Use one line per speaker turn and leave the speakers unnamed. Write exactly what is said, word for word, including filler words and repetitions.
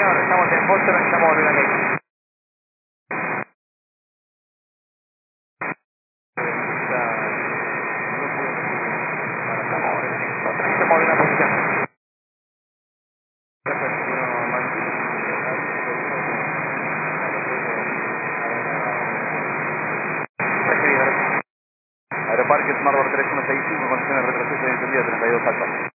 señor, estamos en Foster, necesitamos volver a Ley. Necesitamos volver a la posición. Recibido. Aeroparque Smartboard tres uno seis cinco, condiciones de retroceso y encendida treinta y dos alfa.